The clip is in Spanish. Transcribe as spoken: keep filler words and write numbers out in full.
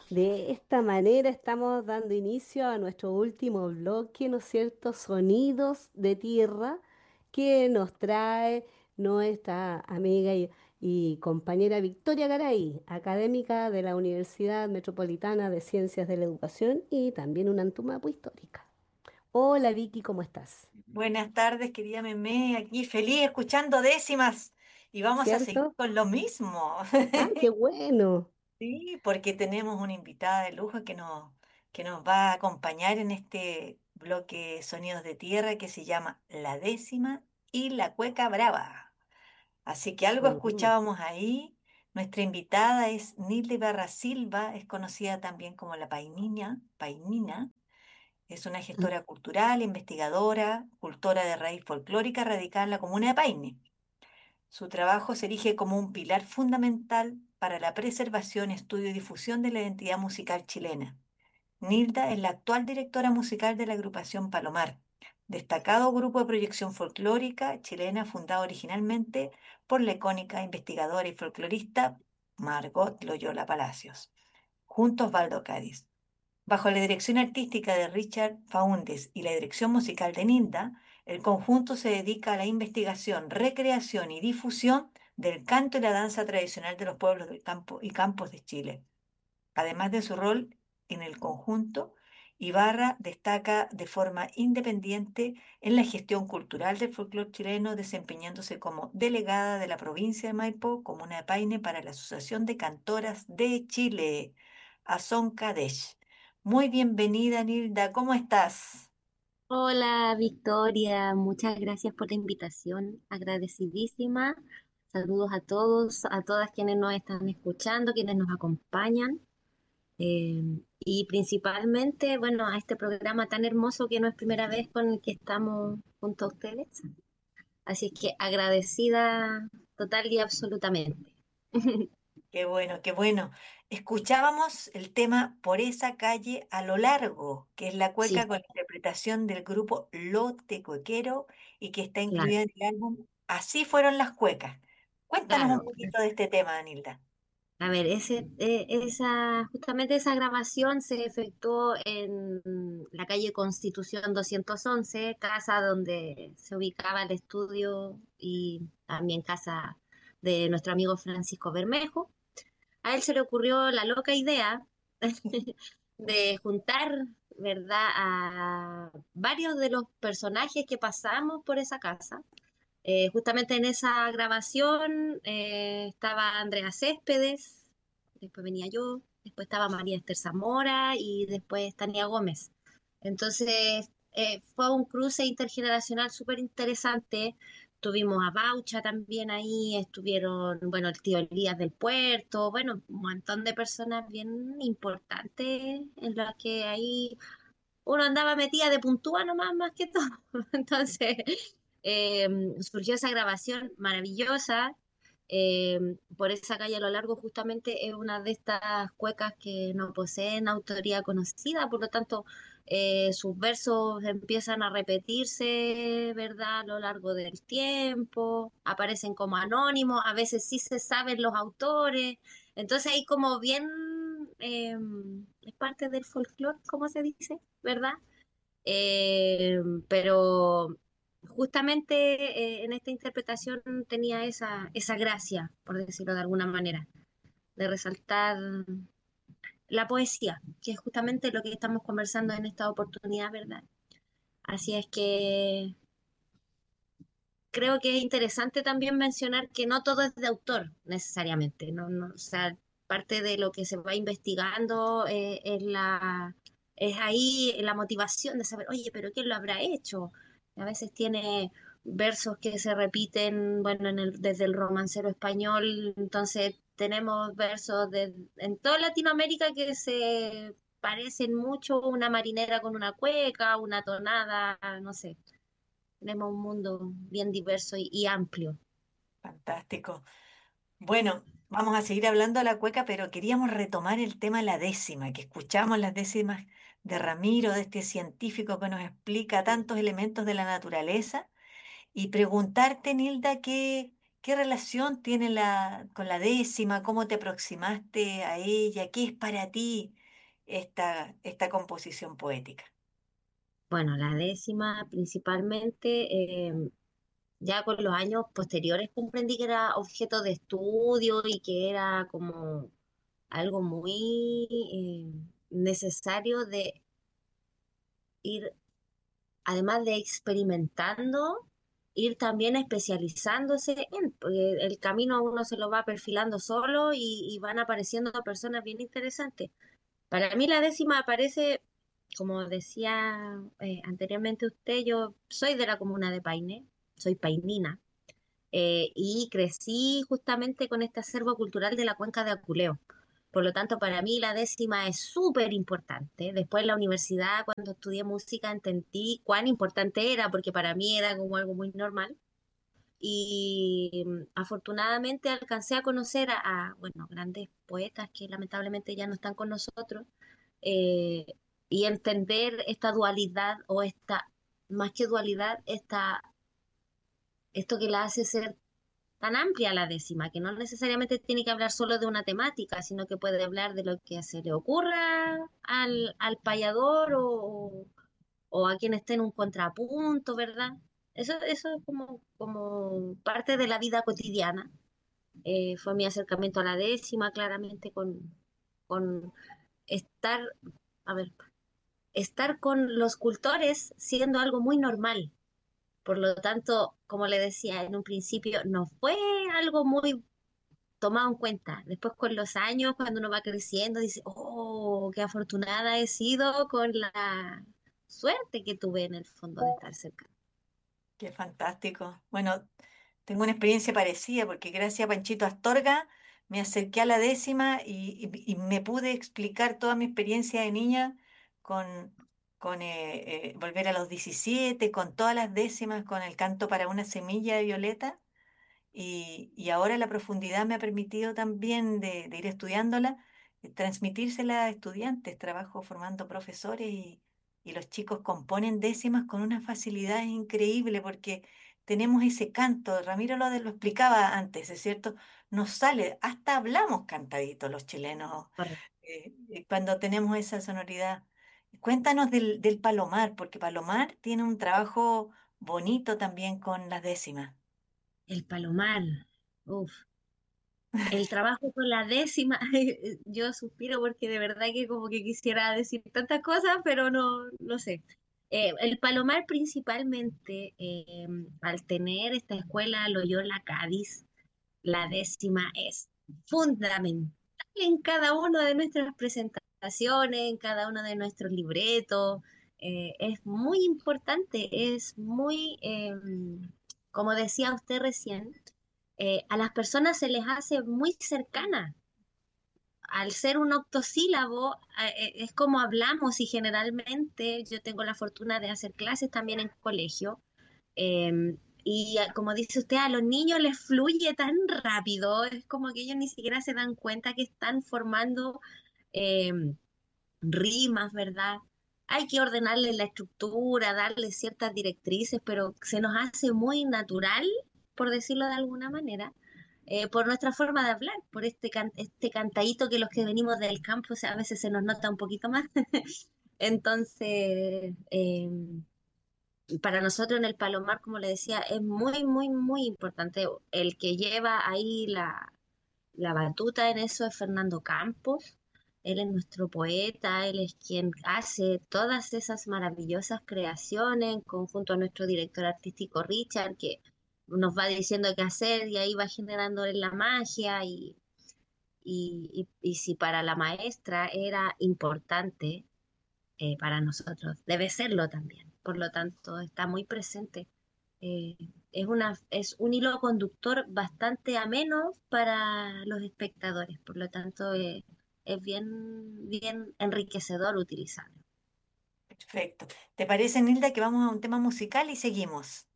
De esta manera estamos dando inicio a nuestro último bloque, ¿no es cierto? Sonidos de tierra que nos trae nuestra amiga y, y compañera Victoria Garay, académica de la Universidad Metropolitana de Ciencias de la Educación y también una antumapo histórica. Hola Vicky, ¿cómo estás? Buenas tardes, querida Meme, aquí feliz escuchando décimas y vamos a seguir ¿Cierto? con lo mismo. ¡Ay, qué bueno! Sí, porque tenemos una invitada de lujo que nos, que nos va a acompañar en este bloque Sonidos de Tierra que se llama La Décima y la Cueca Brava. Así que algo Mm, escuchábamos ahí. Nuestra invitada es Nilde Barra Silva, es conocida también como la Painina, Painina. Es una gestora cultural, investigadora, cultora de raíz folclórica radicada en la comuna de Paine. Su trabajo se erige como un pilar fundamental para la preservación, estudio y difusión de la identidad musical chilena. Nilda es la actual directora musical de la agrupación Palomar, destacado grupo de proyección folclórica chilena fundado originalmente por la icónica investigadora y folclorista Margot Loyola Palacios, junto a Osvaldo Cádiz. Bajo la dirección artística de Richard Faúndez y la dirección musical de Nilda, el conjunto se dedica a la investigación, recreación y difusión del canto y la danza tradicional de los pueblos del campo y campos de Chile. Además de su rol en el conjunto, Ibarra destaca de forma independiente en la gestión cultural del folclore chileno, desempeñándose como delegada de la provincia de Maipo, comuna de Paine, para la Asociación de Cantoras de Chile, Asoncadech. Muy bienvenida, Nilda, ¿cómo estás? Hola Victoria, muchas gracias por la invitación, agradecidísima. Saludos a todos, a todas quienes nos están escuchando, quienes nos acompañan eh, y principalmente, bueno, a este programa tan hermoso que no es primera vez con el que estamos junto a ustedes. Así que agradecida total y absolutamente. Qué bueno, qué bueno. Escuchábamos el tema Por esa calle a lo largo, que es la Sí, cueca con la interpretación del grupo Lote Cuequero y que está claro, incluida en el álbum Así fueron las cuecas. Cuéntanos un claro. poquito de este tema, Anilda. A ver, ese, eh, esa, justamente esa grabación se efectuó en la calle Constitución doscientos once, casa donde se ubicaba el estudio y también casa de nuestro amigo Francisco Bermejo. A él se le ocurrió la loca idea de juntar, ¿verdad?, a varios de los personajes que pasamos por esa casa. Eh, justamente en esa grabación eh, estaba Andrea Céspedes, después venía yo, después estaba María Esther Zamora y después Tania Gómez. Entonces eh, fue un cruce intergeneracional súper interesante. Tuvimos a Baucha también ahí, estuvieron, bueno, el tío Elías del Puerto, bueno, un montón de personas bien importantes en las que ahí uno andaba metida de puntúa nomás, más que todo. Entonces, eh, surgió esa grabación maravillosa. eh, por esa calle a lo largo justamente es una de estas cuecas que no poseen autoría conocida, por lo tanto eh, sus versos empiezan a repetirse, ¿verdad? A lo largo del tiempo, aparecen como anónimos, a veces sí se saben los autores, entonces ahí como bien eh, es parte del folclore, como se dice, ¿verdad? Eh, pero justamente eh, en esta interpretación tenía esa, esa gracia, por decirlo de alguna manera, de resaltar la poesía, que es justamente lo que estamos conversando en esta oportunidad, ¿verdad? Así es que creo que es interesante también mencionar que no todo es de autor necesariamente, no, no, o sea, parte de lo que se va investigando eh, es la es ahí la motivación de saber, oye, pero ¿quién lo habrá hecho? A veces tiene versos que se repiten, bueno, en el, desde el romancero español, entonces tenemos versos de, en toda Latinoamérica que se parecen mucho, una marinera con una cueca, una tonada, no sé. Tenemos un mundo bien diverso y, y amplio. Fantástico. Bueno, vamos a seguir hablando de la cueca, pero queríamos retomar el tema de la décima, que escuchamos las décimas de Ramiro, de este científico que nos explica tantos elementos de la naturaleza. Y preguntarte, Nilda, qué, qué relación tiene la, con la décima, cómo te aproximaste a ella, qué es para ti. esta, esta composición poética? Bueno, la décima principalmente, eh, ya con los años posteriores comprendí que era objeto de estudio y que era como algo muy eh, necesario de ir, además de experimentando, ir también especializándose en, porque el camino a uno se lo va perfilando solo y, y van apareciendo personas bien interesantes. Para mí la décima aparece, como decía eh, anteriormente usted, yo soy de la comuna de Paine, soy painina, eh, y crecí justamente con este acervo cultural de la cuenca de Aculeo. Por lo tanto, para mí la décima es súper importante. Después en la universidad, cuando estudié música, entendí cuán importante era, porque para mí era como algo muy normal. Y mm, afortunadamente alcancé a conocer a, a, bueno, grandes poetas que lamentablemente ya no están con nosotros, eh, y entender esta dualidad o esta, más que dualidad, esta, esto que la hace ser tan amplia la décima, que no necesariamente tiene que hablar solo de una temática, sino que puede hablar de lo que se le ocurra al, al payador o, o a quien esté en un contrapunto, ¿verdad? Eso, eso es como, como parte de la vida cotidiana. Eh, fue mi acercamiento a la décima, claramente con, con estar, a ver, estar con los cultores siendo algo muy normal. Por lo tanto, como le decía en un principio, no fue algo muy tomado en cuenta. Después con los años, cuando uno va creciendo, dice, oh, qué afortunada he sido con la suerte que tuve en el fondo de estar cerca. Qué fantástico. Bueno, tengo una experiencia parecida porque gracias a Panchito Astorga me acerqué a la décima y, y- y me pude explicar toda mi experiencia de niña con, con eh, eh, volver a los diecisiete, con todas las décimas, con el canto para una semilla de violeta. Y, y ahora la profundidad me ha permitido también de, de ir estudiándola, eh, transmitírsela a estudiantes. Trabajo formando profesores y, y los chicos componen décimas con una facilidad increíble porque tenemos ese canto. Ramiro lo, de- lo explicaba antes, ¿es cierto? Nos sale, hasta hablamos cantadito los chilenos, Correcto. eh, eh, cuando tenemos esa sonoridad. Cuéntanos del, del Palomar, porque Palomar tiene un trabajo bonito también con las décimas. El palomar, uff, el trabajo con la décima, yo suspiro porque de verdad que como que quisiera decir tantas cosas, pero no, no sé. Eh, el Palomar principalmente, eh, al tener esta escuela Loyola Cádiz, la décima es fundamental en cada una de nuestras presentaciones, en cada uno de nuestros libretos. Eh, es muy importante, es muy, eh, como decía usted recién, eh, a las personas se les hace muy cercana. Al ser un octosílabo, eh, eh, es como hablamos y generalmente yo tengo la fortuna de hacer clases también en colegio. Eh, y a- como dice usted, a los niños les fluye tan rápido, es como que ellos ni siquiera se dan cuenta que están formando eh, rimas, ¿verdad? Hay que ordenarles la estructura, darles ciertas directrices, pero se nos hace muy natural, por decirlo de alguna manera, eh, por nuestra forma de hablar, por este, can- este cantadito que los que venimos del campo, o sea, a veces se nos nota un poquito más. Entonces, eh, para nosotros en el Palomar, como le decía, es muy, muy, muy importante. El que lleva ahí la, la batuta en eso es Fernando Campos. Él es nuestro poeta, él es quien hace todas esas maravillosas creaciones en conjunto a nuestro director artístico Richard, que nos va diciendo qué hacer y ahí va generando él la magia. Y, y, y, y si para la maestra era importante, eh, para nosotros debe serlo también. Por lo tanto, está muy presente. Eh, es una, es un hilo conductor bastante ameno para los espectadores. Por lo tanto, eh, es bien, bien enriquecedor utilizarlo. Perfecto. ¿Te parece, Nilda, que vamos a un tema musical y seguimos?